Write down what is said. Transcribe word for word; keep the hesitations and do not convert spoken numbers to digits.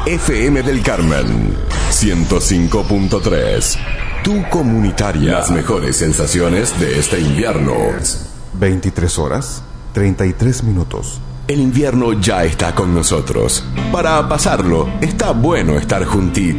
F M del Carmen, ciento cinco punto tres. Tu comunitaria. Las mejores sensaciones de este invierno. veintitrés horas, treinta y tres minutos. El invierno ya está con nosotros. Para pasarlo, está bueno estar juntitos.